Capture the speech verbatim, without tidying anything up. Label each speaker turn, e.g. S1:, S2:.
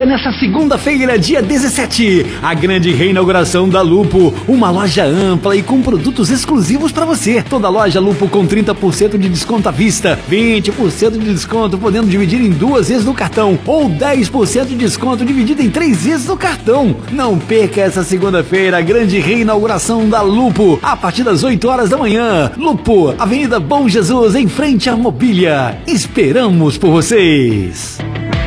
S1: nessa segunda-feira, dia dezessete, a grande reinauguração da Lupo, uma loja ampla e com produtos exclusivos para você. Toda loja Lupo com trinta por cento de desconto à vista, vinte por cento de desconto podendo dividir em duas vezes no cartão ou dez por cento de desconto dividido em três vezes no cartão. Não perca essa segunda-feira, a grande reinauguração da Lupo, a partir das oito horas da manhã. Lupo, Avenida Bom Jesus, em frente à Mobília. Esperamos por vocês.